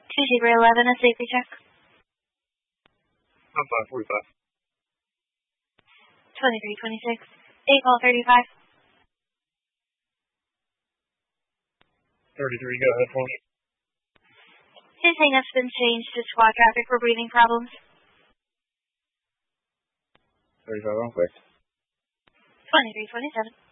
2 Zebra 11, a safety check. I'm 545. 2326. 8 call 35. 33, go ahead for me. His hang-up's been changed to squad traffic for breathing problems. 35 on quick. 2327.